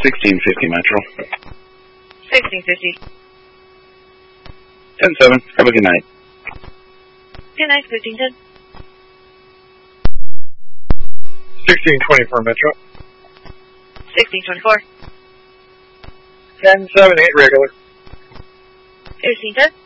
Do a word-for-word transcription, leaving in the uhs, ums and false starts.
sixteen fifty Metro. sixteen fifty. ten seven. Have a good night. Good night, fifteen ten. sixteen twenty-four Metro. sixteen twenty-four. ten seven eight regular. fifteen ten.